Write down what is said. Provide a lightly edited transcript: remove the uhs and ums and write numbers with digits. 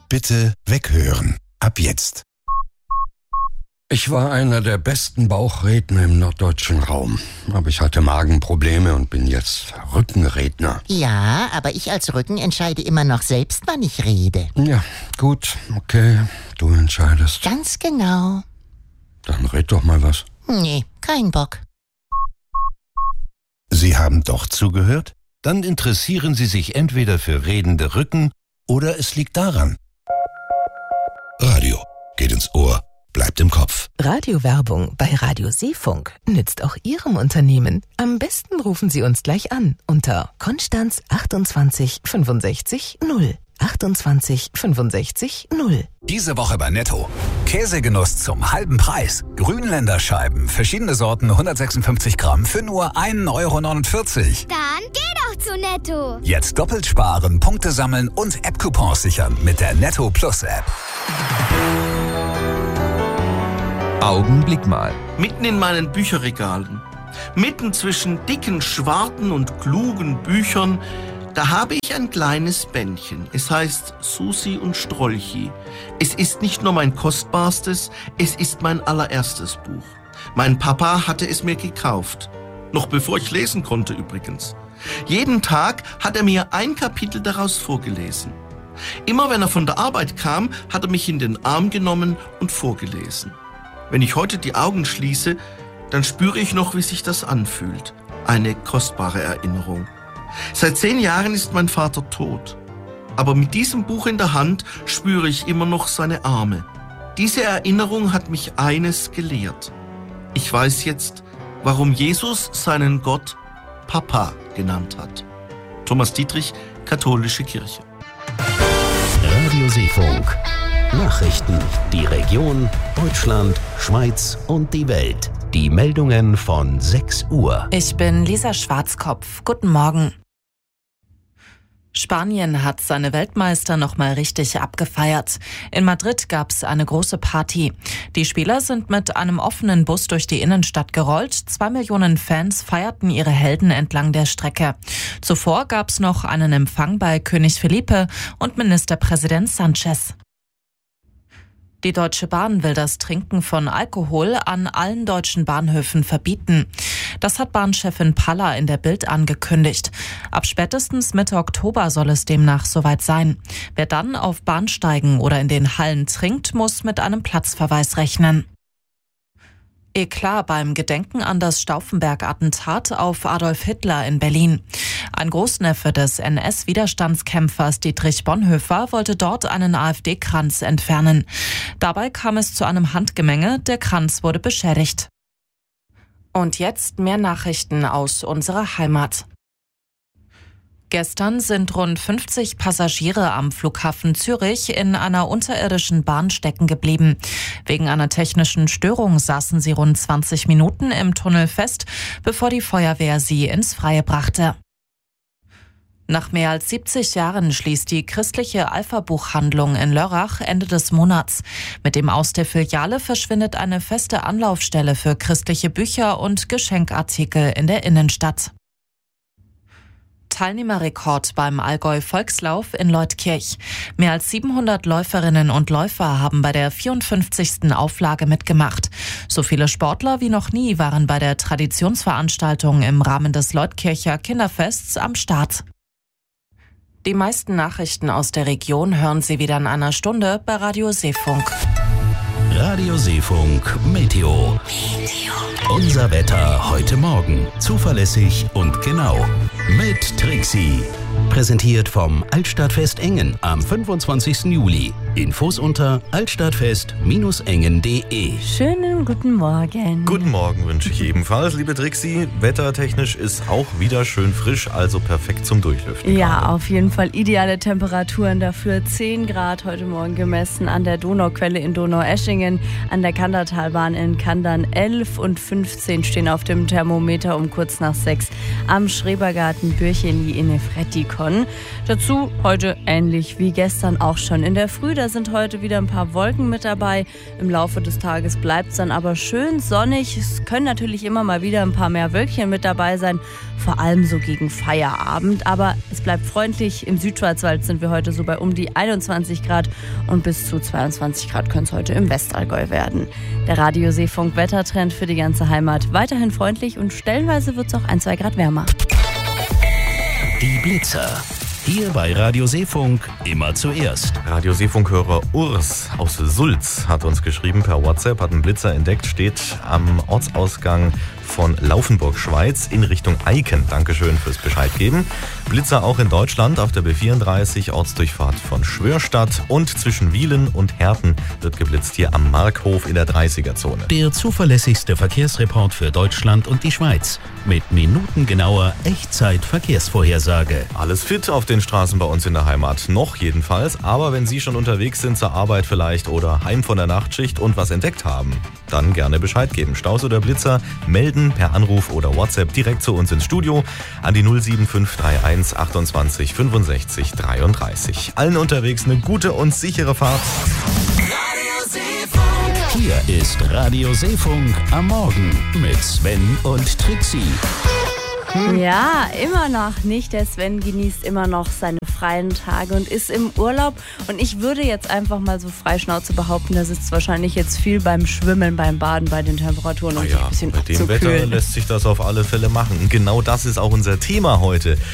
Bitte weghören. Ab jetzt. Ich war einer der besten Bauchredner im norddeutschen Raum. Aber ich hatte Magenprobleme und bin jetzt Rückenredner. Ja, aber ich als Rücken entscheide immer noch selbst, wann ich rede. Ja, gut, okay, du entscheidest. Ganz genau. Dann red doch mal was. Nee, kein Bock. Sie haben doch zugehört? Dann interessieren Sie sich entweder für redende Rücken oder es liegt daran. Radio geht ins Ohr, bleibt im Kopf. Radiowerbung bei Radio Seefunk nützt auch Ihrem Unternehmen. Am besten rufen Sie uns gleich an unter Konstanz 28 65 0. 28 65 0. Diese Woche bei Netto. Käsegenuss zum halben Preis. Grünländer Scheiben, verschiedene Sorten, 156 Gramm für nur 1,49 Euro. Dann geh doch zu Netto. Jetzt doppelt sparen, Punkte sammeln und App-Coupons sichern mit der Netto Plus App. Augenblick mal. Mitten in meinen Bücherregalen, mitten zwischen dicken, schwarzen und klugen Büchern, da habe ich ein kleines Bändchen. Es heißt Susi und Strolchi. Es ist nicht nur mein kostbarstes, es ist mein allererstes Buch. Mein Papa hatte es mir gekauft. Noch bevor ich lesen konnte übrigens. Jeden Tag hat er mir ein Kapitel daraus vorgelesen. Immer wenn er von der Arbeit kam, hat er mich in den Arm genommen und vorgelesen. Wenn ich heute die Augen schließe, dann spüre ich noch, wie sich das anfühlt. Eine kostbare Erinnerung. Seit 10 Jahren ist mein Vater tot. Aber mit diesem Buch in der Hand spüre ich immer noch seine Arme. Diese Erinnerung hat mich eines gelehrt. Ich weiß jetzt, warum Jesus seinen Gott Papa genannt hat. Thomas Dietrich, Katholische Kirche. Radio Seefunk. Nachrichten, die Region, Deutschland, Schweiz und die Welt. Die Meldungen von 6 Uhr. Ich bin Lisa Schwarzkopf. Guten Morgen. Spanien hat seine Weltmeister nochmal richtig abgefeiert. In Madrid gab's eine große Party. Die Spieler sind mit einem offenen Bus durch die Innenstadt gerollt. 2 Millionen Fans feierten ihre Helden entlang der Strecke. Zuvor gab's noch einen Empfang bei König Felipe und Ministerpräsident Sanchez. Die Deutsche Bahn will das Trinken von Alkohol an allen deutschen Bahnhöfen verbieten. Das hat Bahnchefin Paller in der Bild angekündigt. Ab spätestens Mitte Oktober soll es demnach soweit sein. Wer dann auf Bahnsteigen oder in den Hallen trinkt, muss mit einem Platzverweis rechnen. Eklat beim Gedenken an das Stauffenberg-Attentat auf Adolf Hitler in Berlin. Ein Großneffe des NS-Widerstandskämpfers Dietrich Bonhoeffer wollte dort einen AfD-Kranz entfernen. Dabei kam es zu einem Handgemenge, der Kranz wurde beschädigt. Und jetzt mehr Nachrichten aus unserer Heimat. Gestern sind rund 50 Passagiere am Flughafen Zürich in einer unterirdischen Bahn stecken geblieben. Wegen einer technischen Störung saßen sie rund 20 Minuten im Tunnel fest, bevor die Feuerwehr sie ins Freie brachte. Nach mehr als 70 Jahren schließt die christliche Alpha-Buchhandlung in Lörrach Ende des Monats. Mit dem Aus der Filiale verschwindet eine feste Anlaufstelle für christliche Bücher und Geschenkartikel in der Innenstadt. Teilnehmerrekord beim Allgäu-Volkslauf in Leutkirch. Mehr als 700 Läuferinnen und Läufer haben bei der 54. Auflage mitgemacht. So viele Sportler wie noch nie waren bei der Traditionsveranstaltung im Rahmen des Leutkircher Kinderfests am Start. Die meisten Nachrichten aus der Region hören Sie wieder in einer Stunde bei Radio Seefunk. Radio Seefunk Meteo. Unser Wetter heute Morgen. Zuverlässig und genau. Mit Trixie. Präsentiert vom Altstadtfest Engen am 25. Juli. Infos unter altstadtfest-engen.de. Schönen guten Morgen. Guten Morgen wünsche ich ebenfalls, liebe Trixie. Wettertechnisch ist auch wieder schön frisch, also perfekt zum Durchlüften. Ja, gerade. auf jeden Fall ideale Temperaturen dafür. 10 Grad heute Morgen gemessen an der Donauquelle in Donaueschingen, an der Kandertalbahn in Kandern 11 und 15 stehen auf dem Thermometer um kurz nach 6 am Schrebergarten Bürcheli in Efretikon. Dazu heute ähnlich wie gestern auch schon in der Früh das Da sind heute wieder ein paar Wolken mit dabei. Im Laufe des Tages bleibt es dann aber schön sonnig. Es können natürlich immer mal wieder ein paar mehr Wölkchen mit dabei sein, vor allem so gegen Feierabend. Aber es bleibt freundlich. Im Südschwarzwald sind wir heute so bei um die 21 Grad und bis zu 22 Grad können es heute im Westallgäu werden. Der Radio Seefunk Wettertrend für die ganze Heimat. Weiterhin freundlich und stellenweise wird es auch 1-2 Grad wärmer. Die Blitzer. Hier bei Radio Seefunk immer zuerst. Radio Seefunk-Hörer Urs aus Sulz hat uns geschrieben per WhatsApp, hat einen Blitzer entdeckt, steht am Ortsausgang von Laufenburg, Schweiz, in Richtung Eiken. Dankeschön fürs Bescheid geben. Blitzer auch in Deutschland auf der B34, Ortsdurchfahrt von Schwörstadt, und zwischen Wielen und Herten wird geblitzt hier am Markhof in der 30er-Zone. Der zuverlässigste Verkehrsreport für Deutschland und die Schweiz. Mit minutengenauer Echtzeit-Verkehrsvorhersage. Alles fit auf den Straßen bei uns in der Heimat. Noch jedenfalls. Aber wenn Sie schon unterwegs sind zur Arbeit vielleicht oder heim von der Nachtschicht und was entdeckt haben, dann gerne Bescheid geben. Staus oder Blitzer melden per Anruf oder WhatsApp direkt zu uns ins Studio an die 07531 28 65 33. Allen unterwegs eine gute und sichere Fahrt. Hier ist Radio Seefunk am Morgen mit Sven und Trixie. Ja, immer noch nicht. Der Sven genießt immer noch seine freien Tage und ist im Urlaub. Und ich würde jetzt einfach mal so freischnauze behaupten, der sitzt wahrscheinlich jetzt viel beim Schwimmen, beim Baden, bei den Temperaturen, um sich ein bisschen bei dem Wetter lässt sich das auf alle Fälle machen. Und genau das ist auch unser Thema heute.